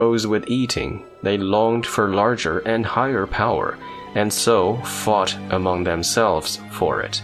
rose with eating, they longed for larger and higher power, and so fought among themselves for it.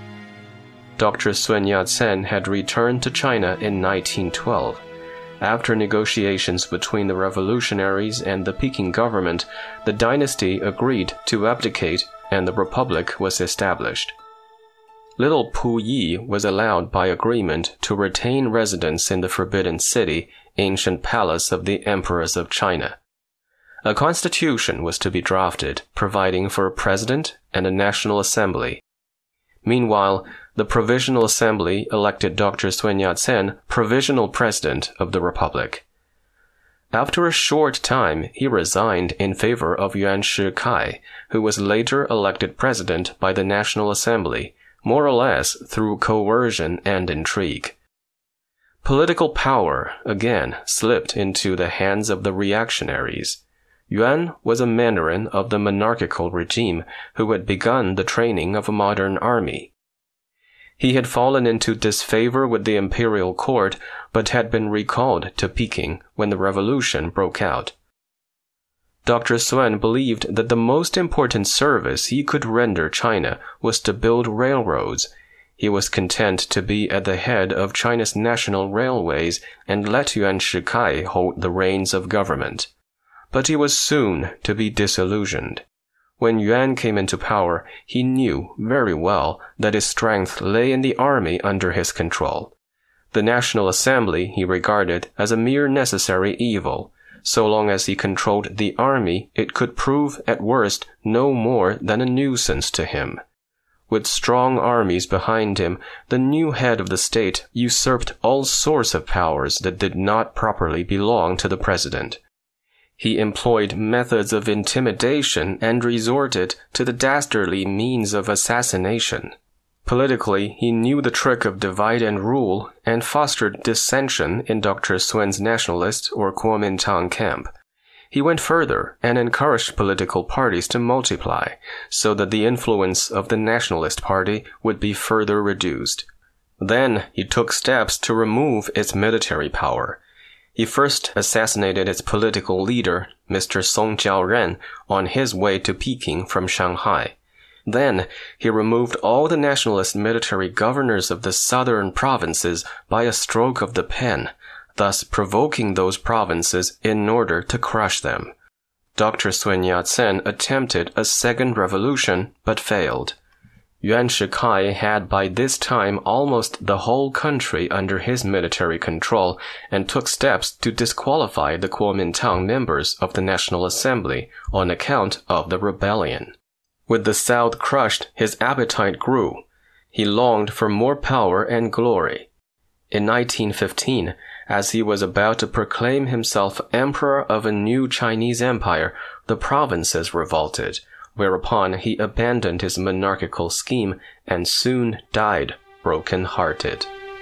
Dr. Sun Yat-sen had returned to China in 1912. After negotiations between the revolutionaries and the Peking government, the dynasty agreed to abdicate and the republic was established. Little Pu Yi was allowed by agreement to retain residence in the Forbidden City, ancient palace of the emperors of China. A constitution was to be drafted, providing for a president and a national assembly. Meanwhile, the Provisional Assembly elected Dr. Sun Yat-sen provisional president of the republic. After a short time, he resigned in favor of Yuan Shikai, who was later elected president by the National Assembly, more or less through coercion and intrigue. Political power, again, slipped into the hands of the reactionaries. Yuan was a mandarin of the monarchical regime who had begun the training of a modern army. He had fallen into disfavor with the imperial court, but had been recalled to Peking when the revolution broke out. Dr. Sun believed that the most important service he could render China was to build railroads. He was content to be at the head of China's national railways and let Yuan Shikai hold the reins of government. But he was soon to be disillusioned. When Yuan came into power, he knew very well that his strength lay in the army under his control. The National Assembly he regarded as a mere necessary evil. So long as he controlled the army, it could prove at worst no more than a nuisance to him. With strong armies behind him, the new head of the state usurped all sorts of powers that did not properly belong to the president. He employed methods of intimidation and resorted to the dastardly means of assassination. Politically, he knew the trick of divide and rule and fostered dissension in Dr. Sun's nationalist or Kuomintang camp. He went further and encouraged political parties to multiply, so that the influence of the Nationalist Party would be further reduced. Then he took steps to remove its military power. He first assassinated its political leader, Mr. Song Jiaoren, on his way to Peking from Shanghai. Then he removed all the nationalist military governors of the southern provinces by a stroke of the pen, thus provoking those provinces in order to crush them. Dr. Sun Yat-sen attempted a second revolution, but failed. Yuan Shikai had by this time almost the whole country under his military control and took steps to disqualify the Kuomintang members of the National Assembly on account of the rebellion. With the South crushed, his appetite grew. He longed for more power and glory. In 1915, as he was about to proclaim himself emperor of a new Chinese empire, the provinces revolted, whereupon he abandoned his monarchical scheme and soon died broken-hearted.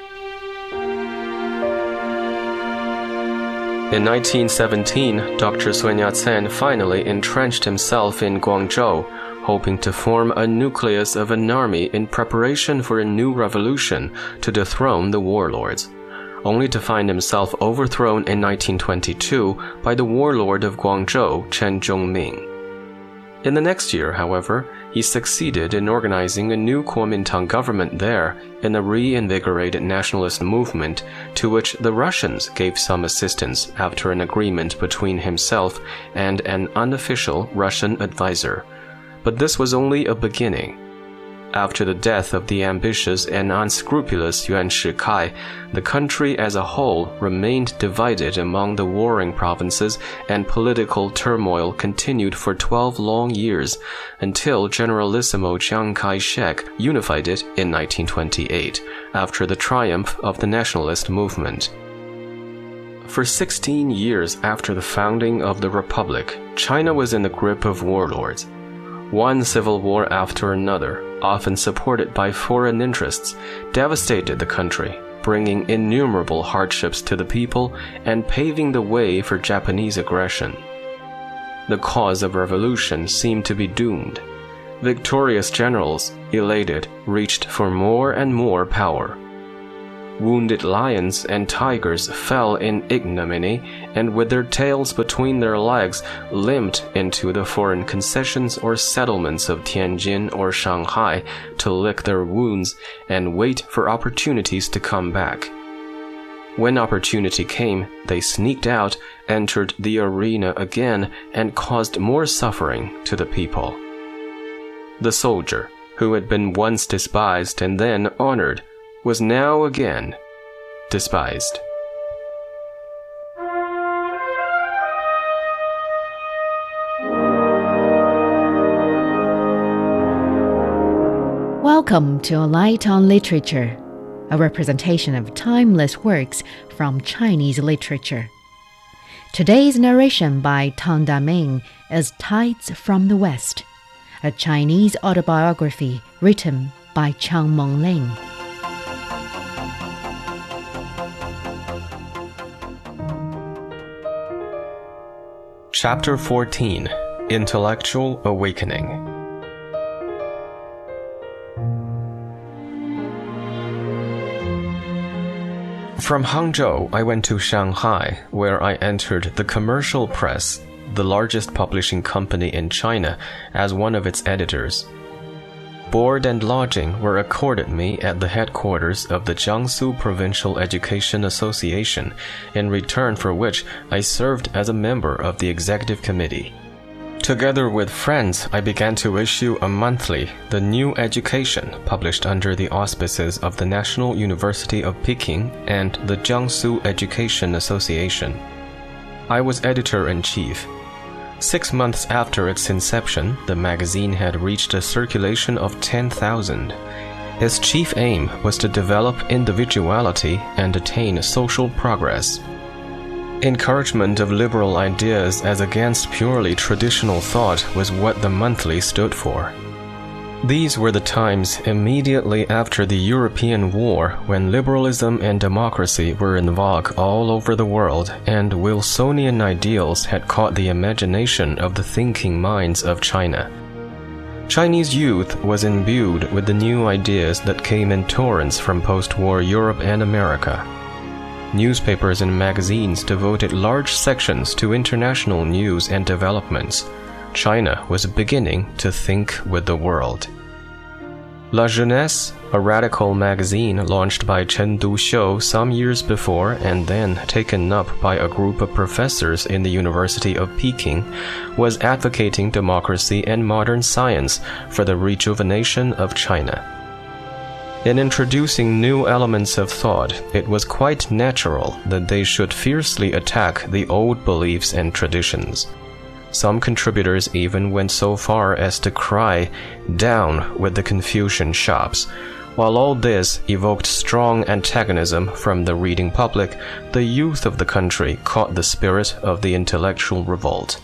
In 1917, Dr. Sun Yat-sen finally entrenched himself in Guangzhou, hoping to form a nucleus of an army in preparation for a new revolution to dethrone the warlords, only to find himself overthrown in 1922 by the warlord of Guangzhou, Chen Zhongming. In the next year, however, he succeeded in organizing a new Kuomintang government there in a reinvigorated nationalist movement to which the Russians gave some assistance after an agreement between himself and an unofficial Russian advisor. But this was only a beginning. After the death of the ambitious and unscrupulous Yuan Shikai, the country as a whole remained divided among the warring provinces, and political turmoil continued for 12 long years until Generalissimo Chiang Kai-shek unified it in 1928, after the triumph of the nationalist movement. For 16 years after the founding of the Republic, China was in the grip of warlords. One civil war after another, often supported by foreign interests, devastated the country, bringing innumerable hardships to the people and paving the way for Japanese aggression. The cause of revolution seemed to be doomed. Victorious generals, elated, reached for more and more power. Wounded lions and tigers fell in ignominy, and with their tails between their legs, limped into the foreign concessions or settlements of Tianjin or Shanghai to lick their wounds and wait for opportunities to come back. When opportunity came, they sneaked out, entered the arena again, and caused more suffering to the people. The soldier, who had been once despised and then honored, was now again despised. Welcome to A Light on Literature, a representation of timeless works from Chinese literature. Today's narration by Tang Daming is Tides from the West, a Chinese autobiography written by Chiang Mengling. Chapter 14: Intellectual Awakening. From Hangzhou, I went to Shanghai, where I entered the Commercial Press, the largest publishing company in China, as one of its editors. Board and lodging were accorded me at the headquarters of the Jiangsu Provincial Education Association, in return for which I served as a member of the executive committee. Together with friends, I began to issue a monthly, The New Education, published under the auspices of the National University of Peking and the Jiangsu Education Association. I was editor-in-chief. 6 months after its inception, the magazine had reached a circulation of 10,000. Its chief aim was to develop individuality and attain social progress. Encouragement of liberal ideas as against purely traditional thought was what the monthly stood for. These were the times immediately after the European War, when liberalism and democracy were in vogue all over the world, and Wilsonian ideals had caught the imagination of the thinking minds of China. Chinese youth was imbued with the new ideas that came in torrents from post-war Europe and America. Newspapers and magazines devoted large sections to international news and developments. China was beginning to think with the world. La Jeunesse, a radical magazine launched by Chen Duxiu some years before and then taken up by a group of professors in the University of Peking, was advocating democracy and modern science for the rejuvenation of China. In introducing new elements of thought, it was quite natural that they should fiercely attack the old beliefs and traditions. Some contributors even went so far as to cry, "Down with the Confucian shops." While all this evoked strong antagonism from the reading public, the youth of the country caught the spirit of the intellectual revolt.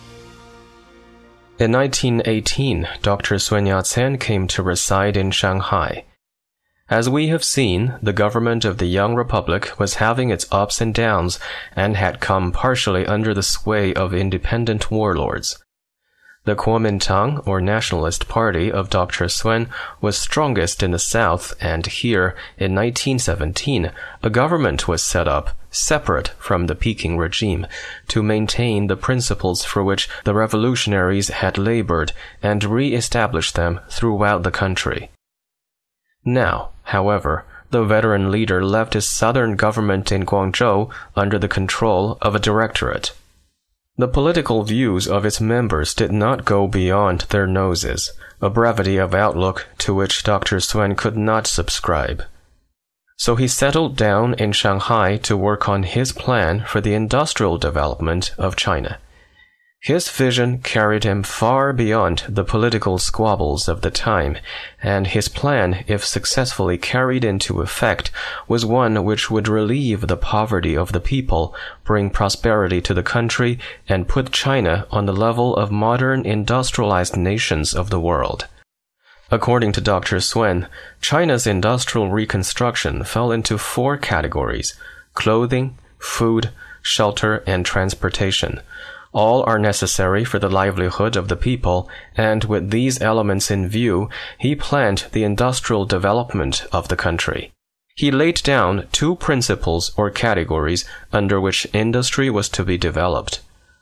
In 1918, Dr. Sun Yat-sen came to reside in Shanghai. As we have seen, the government of the young republic was having its ups and downs and had come partially under the sway of independent warlords. The Kuomintang, or nationalist party of Dr. Sun, was strongest in the south, and here, in 1917, a government was set up, separate from the Peking regime, to maintain the principles for which the revolutionaries had labored and re-establish them throughout the country. Now, however, the veteran leader left his southern government in Guangzhou under the control of a directorate. The political views of its members did not go beyond their noses, a brevity of outlook to which Dr. Sun could not subscribe. So he settled down in Shanghai to work on his plan for the industrial development of China. His vision carried him far beyond the political squabbles of the time, and his plan, if successfully carried into effect, was one which would relieve the poverty of the people, bring prosperity to the country, and put China on the level of modern industrialized nations of the world. According to Dr. Sun, China's industrial reconstruction fell into 4 categories: clothing, food, shelter, and transportation. All are necessary for the livelihood of the people, and with these elements in view, he planned the industrial development of the country. He laid down two principles or categories under which industry was to be developed.